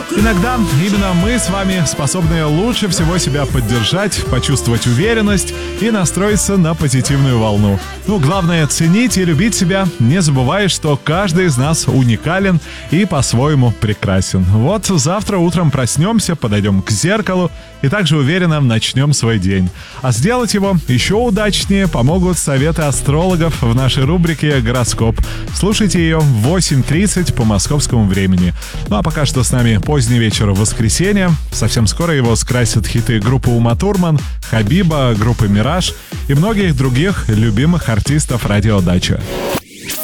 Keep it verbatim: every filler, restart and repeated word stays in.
Иногда именно мы с вами способны лучше всего себя поддержать, почувствовать уверенность и настроиться на позитивную волну. Ну, главное — ценить и любить себя, не забывая, что каждый из нас уникален и по-своему прекрасен. Вот завтра утром проснемся, подойдем к зеркалу и также уверенно начнем свой день. А сделать его еще удачнее помогут советы астрологов в нашей рубрике «Гороскоп». Слушайте ее в восемь тридцать по московскому времени. Ну а пока что с нами поздний вечер в воскресенье. Совсем скоро его скрасят хиты группы Ума Турман, Хабиба, группы «Мираж» и многих других любимых артистов радио «Дача».